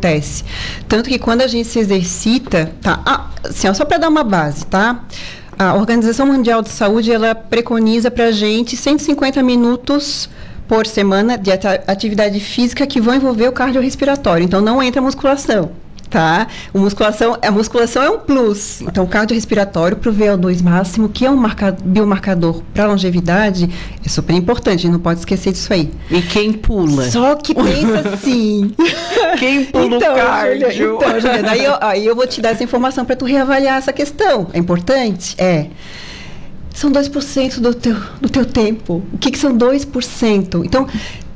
acontece. Tanto que quando a gente se exercita, tá? Assim, só para dar uma base, tá? A Organização Mundial de Saúde, ela preconiza pra gente 150 minutos por semana de atividade física que vão envolver o cardiorrespiratório. Então, não entra musculação, tá? A musculação é um plus. Então, o cardiorrespiratório para o VO2 máximo, que é um biomarcador para longevidade, é super importante, não pode esquecer disso aí. E quem pula? Só que pensa assim... Quem pula o cardio? Juliana, aí eu vou te dar essa informação para tu reavaliar essa questão. É importante? São 2% do teu tempo. O que são 2%? Então,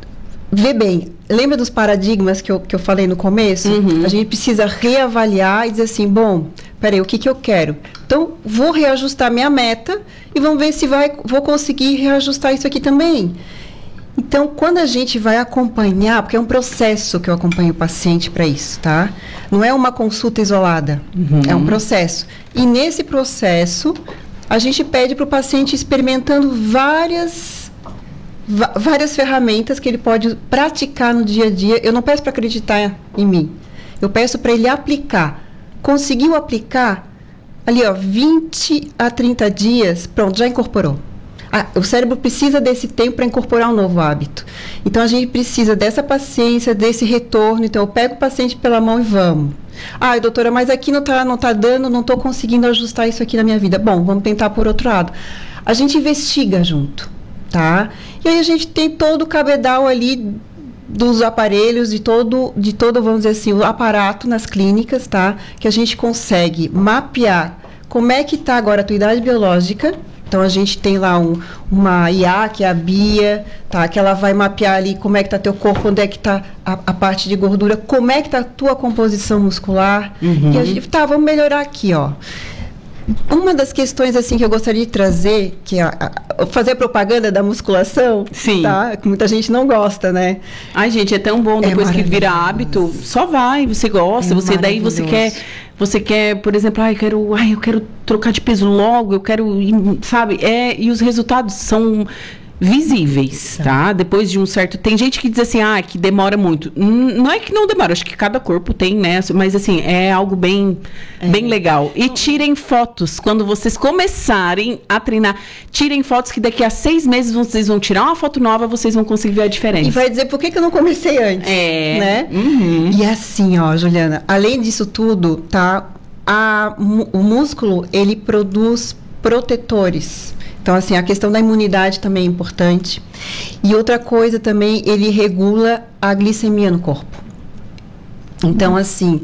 vê bem, lembra dos paradigmas que eu falei no começo? Uhum. A gente precisa reavaliar e dizer assim, bom, peraí, o que eu quero? Então, vou reajustar minha meta e vamos ver se vou conseguir reajustar isso aqui também. Então, quando a gente vai acompanhar, porque é um processo que eu acompanho o paciente para isso, tá? Não é uma consulta isolada, é um processo. E nesse processo, a gente pede para o paciente experimentando várias ferramentas que ele pode praticar no dia a dia. Eu não peço para acreditar em mim, eu peço para ele aplicar. Conseguiu aplicar? Ali, 20 a 30 dias, pronto, já incorporou. O cérebro precisa desse tempo para incorporar um novo hábito. Então, a gente precisa dessa paciência, desse retorno. Então, eu pego o paciente pela mão e vamos. Doutora, mas aqui não tá dando, não estou conseguindo ajustar isso aqui na minha vida. Bom, vamos tentar por outro lado. A gente investiga junto, tá? E aí, a gente tem todo o cabedal ali dos aparelhos, de todo, vamos dizer assim, o aparato nas clínicas, tá? Que a gente consegue mapear como é que está agora a tua idade biológica. Então, a gente tem lá uma IA, que é a Bia, tá? Que ela vai mapear ali como é que está teu corpo, onde é que está a parte de gordura, como é que está a tua composição muscular. Uhum. E a gente, vamos melhorar aqui, ó. Uma das questões, assim, que eu gostaria de trazer, que é fazer propaganda da musculação, sim, tá? Que muita gente não gosta, né? Ai, gente, é tão bom, depois que vira hábito, só vai, você gosta, daí você quer, por exemplo, eu quero trocar de peso logo, eu quero, sabe? E os resultados são visíveis, tá? Depois de um certo... Tem gente que diz assim, que demora muito. Não é que não demora, acho que cada corpo tem, né? Mas, assim, é algo bem legal. E tirem fotos. Quando vocês começarem a treinar, tirem fotos que daqui a 6 meses vocês vão tirar uma foto nova, vocês vão conseguir ver a diferença. E vai dizer por que eu não comecei antes, né? Uhum. E assim, Juliana, além disso tudo, tá? O músculo, ele produz protetores. Então, assim, a questão da imunidade também é importante. E outra coisa também, ele regula a glicemia no corpo. Então, assim,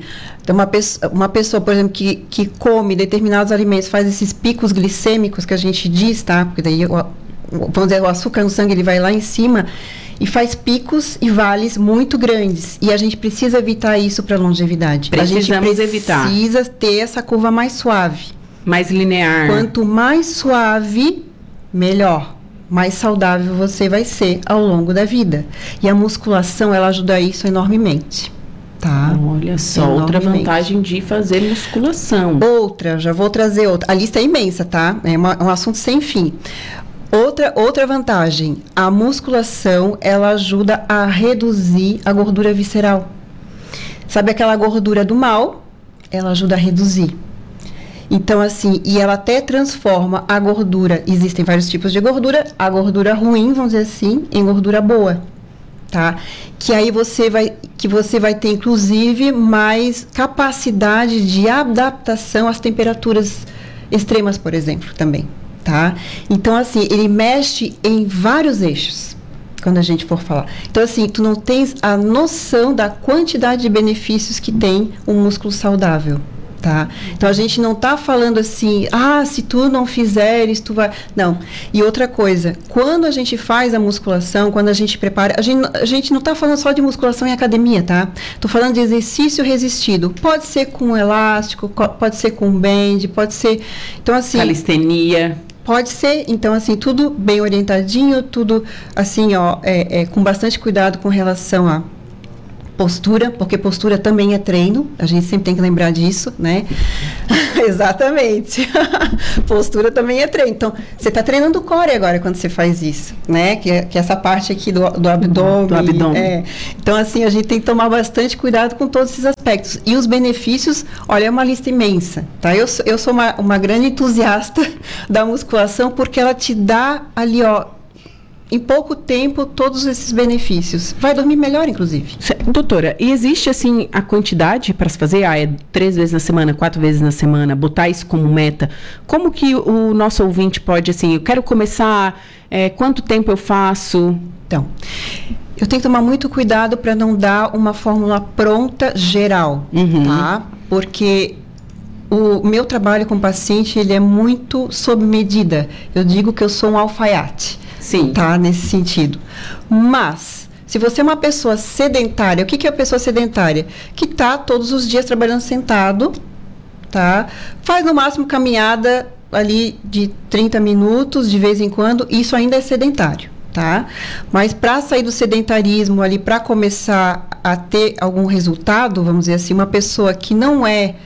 uma pessoa, por exemplo, que come determinados alimentos, faz esses picos glicêmicos que a gente diz, tá? Porque daí, vamos dizer, o açúcar no sangue, ele vai lá em cima e faz picos e vales muito grandes. E a gente precisa evitar isso para a longevidade. Precisamos evitar. Precisa ter essa curva mais suave. Mais linear. Quanto mais suave, melhor. Mais saudável você vai ser ao longo da vida. E a musculação, ela ajuda isso enormemente. Tá? Olha só, outra vantagem de fazer musculação. Já vou trazer outra. A lista é imensa, tá? É um assunto sem fim. Outra vantagem, a musculação, ela ajuda a reduzir a gordura visceral. Sabe aquela gordura do mal? Ela ajuda a reduzir. Então, assim, e ela até transforma a gordura, existem vários tipos de gordura, a gordura ruim, vamos dizer assim, em gordura boa, tá? Que aí você vai ter, inclusive, mais capacidade de adaptação às temperaturas extremas, por exemplo, também, tá? Então, assim, ele mexe em vários eixos, quando a gente for falar. Então, assim, tu não tens a noção da quantidade de benefícios que tem um músculo saudável. Tá? Então, a gente não está falando assim, se tu não fizeres, tu vai... Não. E outra coisa, quando a gente faz a musculação, quando a gente prepara... A gente não está falando só de musculação em academia, tá? Estou falando de exercício resistido. Pode ser com elástico, pode ser com band, pode ser... Então, assim... Calistenia. Pode ser, então, assim, tudo bem orientadinho, tudo, assim, com bastante cuidado com relação a Postura, porque postura também é treino, a gente sempre tem que lembrar disso, né? Exatamente. Postura também é treino. Então, você está treinando o core agora quando você faz isso, né? Que é essa parte aqui do abdômen. Do abdômen. Então, assim, a gente tem que tomar bastante cuidado com todos esses aspectos. E os benefícios, olha, é uma lista imensa, tá? Eu sou uma grande entusiasta da musculação, porque ela te dá ali, ó, em pouco tempo, todos esses benefícios. Vai dormir melhor, inclusive. Doutora, e existe, assim, a quantidade para se fazer? É 3 vezes na semana, 4 vezes na semana, botar isso como meta? Como que o nosso ouvinte pode, assim, eu quero começar, quanto tempo eu faço? Então, eu tenho que tomar muito cuidado para não dar uma fórmula pronta geral, tá? Porque o meu trabalho com o paciente, ele é muito sob medida. Eu digo que eu sou um alfaiate. Sim. Tá? Nesse sentido. Mas, se você é uma pessoa sedentária, o que é a pessoa sedentária? Que está todos os dias trabalhando sentado, tá? Faz no máximo caminhada ali de 30 minutos, de vez em quando, isso ainda é sedentário, tá? Mas para sair do sedentarismo ali, para começar a ter algum resultado, vamos dizer assim, uma pessoa que não é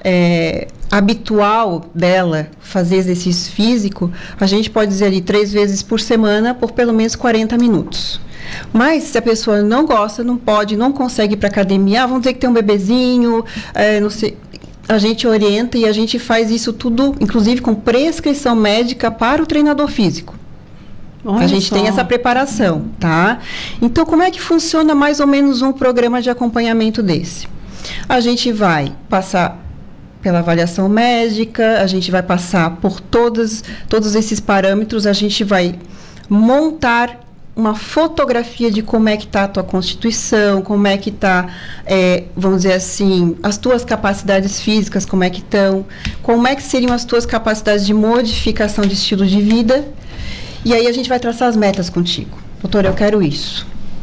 habitual dela fazer exercício físico, a gente pode dizer ali 3 vezes por semana por pelo menos 40 minutos. Mas se a pessoa não gosta, não pode, não consegue ir para academia, vamos dizer que tem um bebezinho, não sei, a gente orienta e a gente faz isso tudo, inclusive com prescrição médica para o treinador físico. Olha a gente só. tem essa preparação, tá? Então, como é que funciona mais ou menos um programa de acompanhamento desse? A gente vai passar pela avaliação médica, a gente vai passar por todos esses parâmetros, a gente vai montar uma fotografia de como é que está a tua constituição, como é que está, vamos dizer assim, as tuas capacidades físicas, como é que estão, como é que seriam as tuas capacidades de modificação de estilo de vida, e aí a gente vai traçar as metas contigo. Doutora, eu quero isso,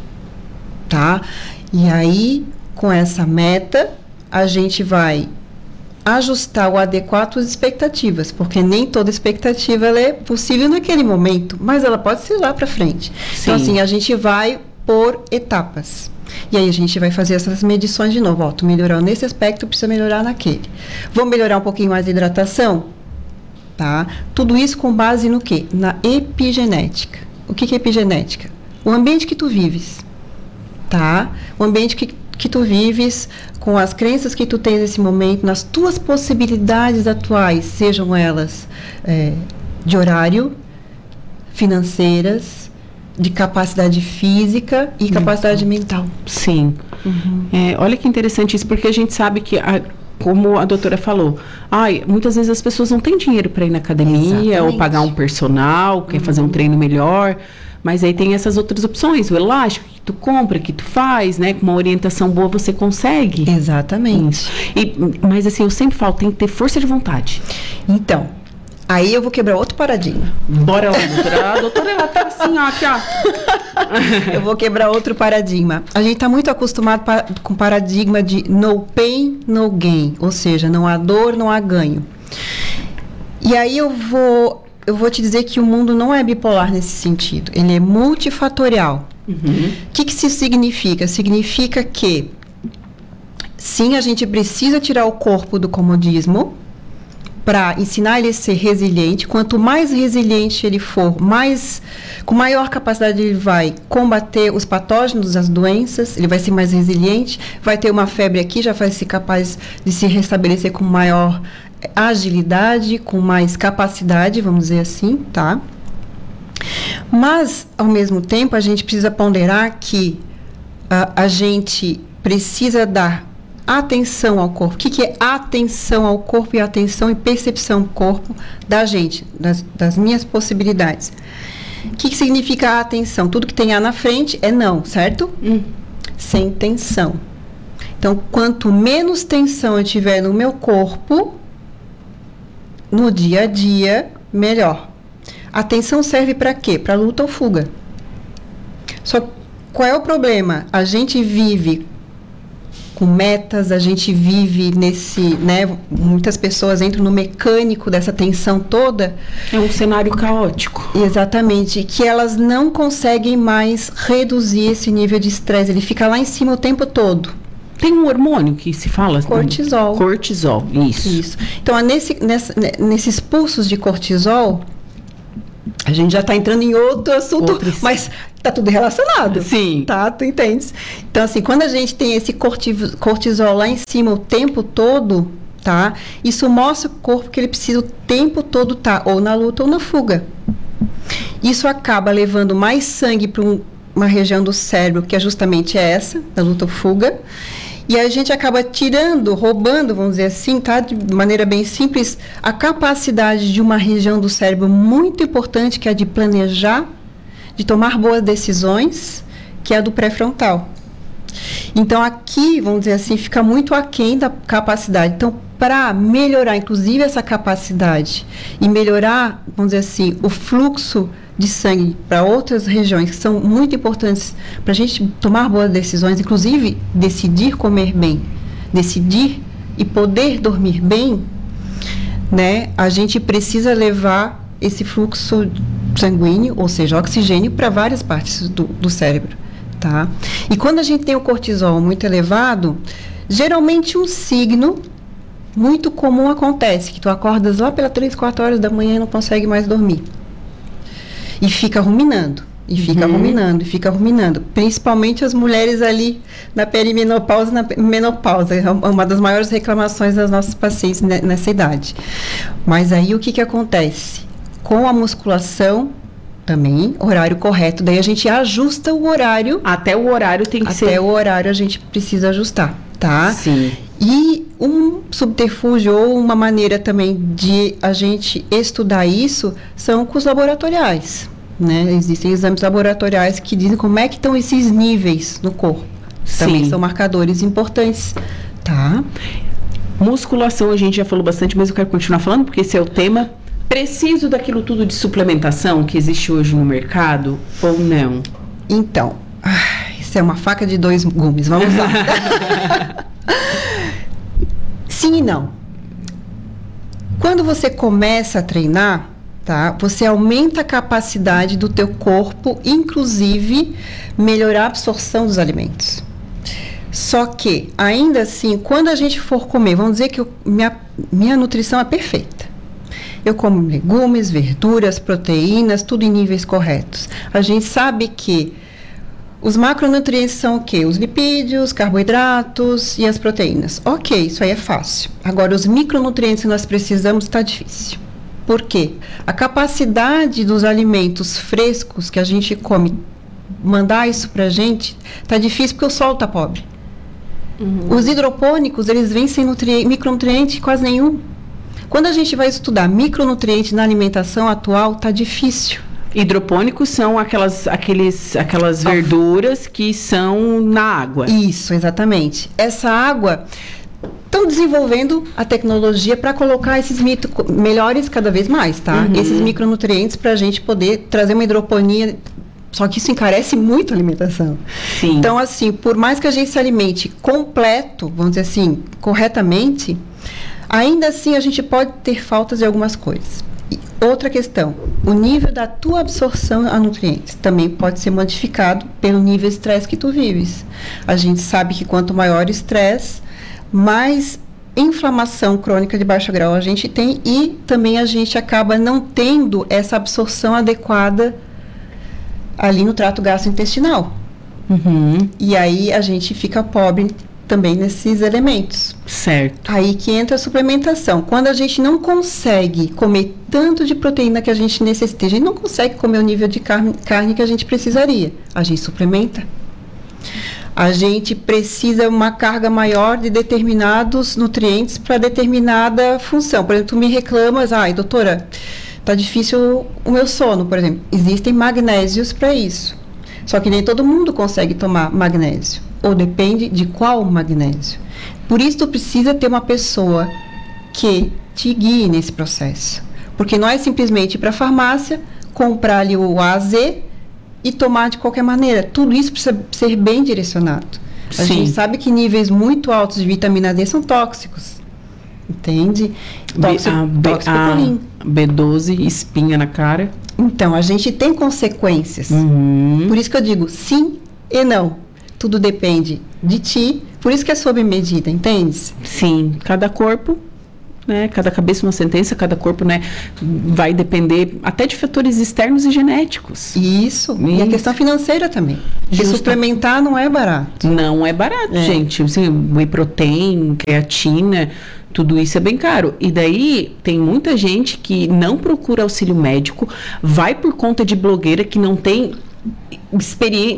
tá? E aí, com essa meta, a gente vai ajustar o adequado às expectativas, porque nem toda expectativa ela é possível naquele momento, mas ela pode ser lá para frente. Sim. Então, assim, a gente vai por etapas. E aí a gente vai fazer essas medições de novo. Ó, tu melhorou nesse aspecto, precisa melhorar naquele. Vou melhorar um pouquinho mais a hidratação? Tá? Tudo isso com base no quê? Na epigenética. O que é epigenética? O ambiente que tu vives. Tá? O ambiente que tu vives, com as crenças que tu tens nesse momento, nas tuas possibilidades atuais, sejam elas de horário, financeiras, de capacidade física e capacidade mental. Sim. Olha que interessante isso, porque a gente sabe que, como a doutora falou, muitas vezes as pessoas não têm dinheiro para ir na academia. Exatamente. Ou pagar um personal, quer fazer um treino melhor. Mas aí tem essas outras opções, o elástico que tu compra, que tu faz, né? Com uma orientação boa você consegue. Exatamente. Mas assim, eu sempre falo, tem que ter força de vontade. Então, aí eu vou quebrar outro paradigma. Bora lá, doutora. A doutora, ela tá assim, ó, aqui, ó. Eu vou quebrar outro paradigma. A gente tá muito acostumado com o paradigma de no pain, no gain. Ou seja, não há dor, não há ganho. E aí eu vou te dizer que o mundo não é bipolar nesse sentido. Ele é multifatorial. O que isso significa? Significa que, sim, a gente precisa tirar o corpo do comodismo para ensinar ele a ser resiliente. Quanto mais resiliente ele for, com maior capacidade ele vai combater os patógenos, as doenças, ele vai ser mais resiliente, vai ter uma febre aqui, já vai ser capaz de se restabelecer com maior agilidade, com mais capacidade, vamos dizer assim, tá? Mas, ao mesmo tempo, a gente precisa ponderar que a gente precisa dar atenção ao corpo. O que é atenção ao corpo e atenção e percepção do corpo da gente, das minhas possibilidades? O que significa atenção? Tudo que tem A na frente é não, certo? Sem tensão. Então, quanto menos tensão eu tiver no meu corpo, no dia a dia, melhor. A tensão serve para quê? Para luta ou fuga. Só qual é o problema? A gente vive com metas, a gente vive nesse, né? Muitas pessoas entram no mecânico dessa tensão toda. É um cenário caótico. Exatamente, que elas não conseguem mais reduzir esse nível de estresse, ele fica lá em cima o tempo todo. Tem um hormônio que se fala? Cortisol. Cortisol, isso. Então, nesses pulsos de cortisol, a gente já está entrando em outro assunto, mas está tudo relacionado. Sim. Tá, tu entendes? Então, assim, quando a gente tem esse cortisol lá em cima o tempo todo, tá? Isso mostra o corpo que ele precisa o tempo todo estar ou na luta ou na fuga. Isso acaba levando mais sangue para uma região do cérebro que é justamente essa, da luta ou fuga. E a gente acaba roubando, vamos dizer assim, tá? De maneira bem simples, a capacidade de uma região do cérebro muito importante, que é a de planejar, de tomar boas decisões, que é a do pré-frontal. Então, aqui, vamos dizer assim, fica muito aquém da capacidade. Então, para melhorar, inclusive, essa capacidade e melhorar, vamos dizer assim, o fluxo de sangue para outras regiões que são muito importantes para a gente tomar boas decisões, inclusive decidir comer bem, decidir e poder dormir bem, né? A gente precisa levar esse fluxo sanguíneo, ou seja, oxigênio, para várias partes do cérebro, tá? E quando a gente tem o cortisol muito elevado, geralmente um signo muito comum acontece, que tu acordas lá pelas 3, 4 horas da manhã e não consegue mais dormir. E fica ruminando, e fica ruminando, e fica ruminando. Principalmente as mulheres ali na perimenopausa e na menopausa. É uma das maiores reclamações das nossas pacientes nessa idade. Mas aí o que acontece? Com a musculação, também, horário correto. Daí a gente ajusta o horário. Até o horário tem que ser. Até o horário a gente precisa ajustar, tá? Sim. E um subterfúgio ou uma maneira também de a gente estudar isso são com os laboratoriais, né? Existem exames laboratoriais que dizem como é que estão esses níveis no corpo. Também são marcadores importantes, tá? Musculação a gente já falou bastante, mas eu quero continuar falando porque esse é o tema. Preciso daquilo tudo de suplementação que existe hoje no mercado ou não? Então, isso é uma faca de 2 gumes, vamos lá. Sim e não. Quando você começa a treinar, tá? Você aumenta a capacidade do teu corpo, inclusive melhorar a absorção dos alimentos. Só que, ainda assim, quando a gente for comer, vamos dizer que minha nutrição é perfeita. Eu como legumes, verduras, proteínas, tudo em níveis corretos. A gente sabe que os macronutrientes são o quê? Os lipídios, carboidratos e as proteínas. Ok, isso aí é fácil. Agora, os micronutrientes que nós precisamos está difícil. Por quê? A capacidade dos alimentos frescos que a gente come, mandar isso pra gente, está difícil porque o solo está pobre. Os hidropônicos, eles vêm sem micronutriente quase nenhum. Quando a gente vai estudar micronutriente na alimentação atual, está difícil. Hidropônicos são aquelas verduras que são na água. Isso, exatamente. Essa água, estão desenvolvendo a tecnologia para colocar esses melhores cada vez mais, tá? Esses micronutrientes para a gente poder trazer uma hidroponia. Só que isso encarece muito a alimentação. Sim. Então, assim, por mais que a gente se alimente completo, vamos dizer assim, corretamente, ainda assim a gente pode ter faltas de algumas coisas. Outra questão, o nível da tua absorção a nutrientes também pode ser modificado pelo nível de estresse que tu vives. A gente sabe que quanto maior o estresse, mais inflamação crônica de baixo grau a gente tem e também a gente acaba não tendo essa absorção adequada ali no trato gastrointestinal. E aí a gente fica pobre também nesses elementos. Certo. Aí que entra a suplementação. Quando a gente não consegue comer tanto de proteína que a gente necessita, a gente não consegue comer o nível de carne que a gente precisaria, a gente suplementa. A gente precisa uma carga maior de determinados nutrientes para determinada função. Por exemplo, tu me reclamas, doutora, tá difícil o meu sono, por exemplo. Existem magnésios para isso. Só que nem todo mundo consegue tomar magnésio. Ou depende de qual magnésio. Por isso, tu precisa ter uma pessoa que te guie nesse processo. Porque não é simplesmente ir para a farmácia, comprar ali o A a Z e tomar de qualquer maneira. Tudo isso precisa ser bem direcionado. A gente sabe que níveis muito altos de vitamina D são tóxicos. Entende? Tóxico pro rim. B12, espinha na cara. Então, a gente tem consequências. Por isso que eu digo sim e não. Tudo depende de ti. Por isso que é sob medida, entende? Sim, cada corpo, né? Cada cabeça uma sentença, cada corpo, né? Vai depender até de fatores externos e genéticos. Isso. E a questão financeira também. Porque suplementar não é barato. Não é barato, gente. Assim, whey protein, creatina, tudo isso é bem caro. E daí tem muita gente que não procura auxílio médico, vai por conta de blogueira que não tem experiência,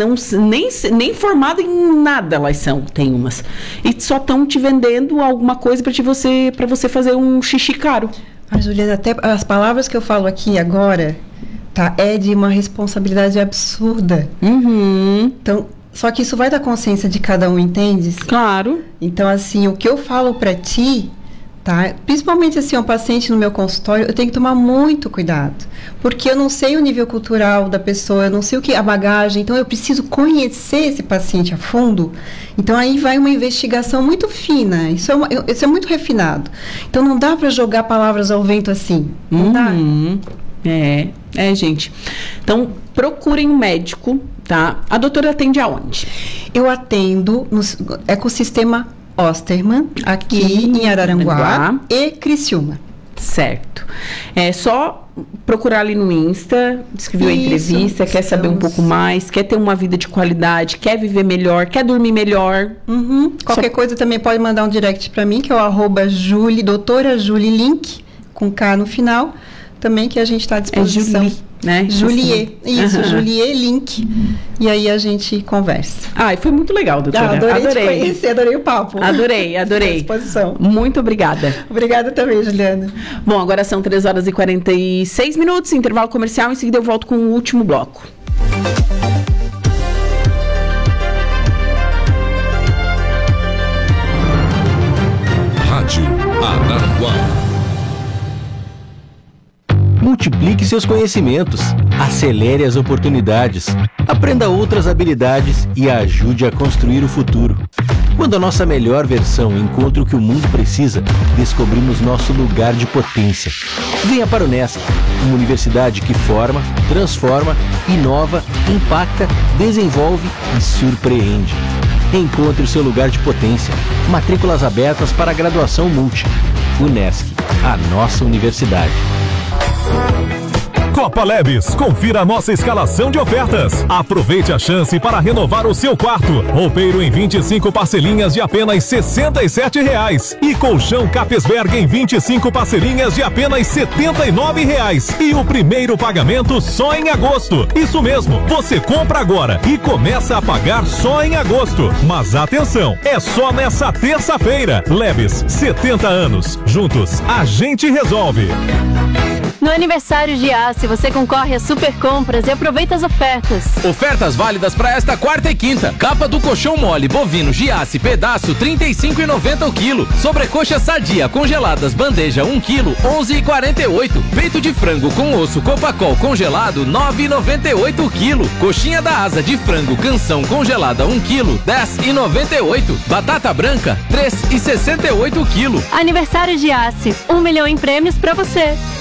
nem formada em nada elas são, tem umas. E só estão te vendendo alguma coisa para você fazer um xixi caro. Juliana, até as palavras que eu falo aqui agora, tá? É de uma responsabilidade absurda. Então, só que isso vai da consciência de cada um, entende? Claro. Então, assim, o que eu falo pra ti, tá? Principalmente, assim, um paciente no meu consultório, eu tenho que tomar muito cuidado. Porque eu não sei o nível cultural da pessoa, eu não sei a bagagem, então eu preciso conhecer esse paciente a fundo. Então, aí vai uma investigação muito fina, isso é muito refinado. Então, não dá pra jogar palavras ao vento assim, não dá. Gente. Então, procurem um médico, tá? A doutora atende aonde? Eu atendo no ecossistema Osterman, aqui em Araranguá e Criciúma. Certo. É só procurar ali no Insta, escreveu a entrevista, quer saber um pouco mais, quer ter uma vida de qualidade, quer viver melhor, quer dormir melhor. Qualquer coisa também pode mandar um direct para mim, que é o @Julie, doutora Julie Link, com K no final, também que a gente está à disposição. Julie, né? Julie, isso, Julie Link. E aí a gente conversa. E foi muito legal, doutora. Adorei te conhecer, adorei o papo. Adorei. À disposição. Muito obrigada. Obrigada também, Juliana. Bom, agora são 3h46, intervalo comercial, em seguida eu volto com o último bloco. Rádio Araranguá. Multiplique seus conhecimentos, acelere as oportunidades, aprenda outras habilidades e ajude a construir o futuro. Quando a nossa melhor versão encontra o que o mundo precisa, descobrimos nosso lugar de potência. Venha para o Unesc, uma universidade que forma, transforma, inova, impacta, desenvolve e surpreende. Encontre o seu lugar de potência. Matrículas abertas para a graduação Multi. Unesc, a nossa universidade. Copa Lebes, confira a nossa escalação de ofertas. Aproveite a chance para renovar o seu quarto. Roupeiro em 25 parcelinhas de apenas R$ 67,00. E colchão Capesberg em 25 parcelinhas de apenas R$ 79,00. E o primeiro pagamento só em agosto. Isso mesmo, você compra agora e começa a pagar só em agosto. Mas atenção, é só nessa terça-feira. Lebes, 70 anos. Juntos, a gente resolve. No aniversário de Giasse, você concorre a super compras e aproveita as ofertas. Ofertas válidas para esta quarta e quinta. Capa do colchão mole bovino Giasse pedaço R$ 35,90 o quilo. Sobrecoxa sadia congeladas bandeja 1 quilo 11,48. Peito de frango com osso Copacol congelado 9,98 o quilo. Coxinha da asa de frango canção congelada 1 quilo 10,98. Batata branca 3,68 o quilo. Aniversário de Giasse, 1 milhão em prêmios para você.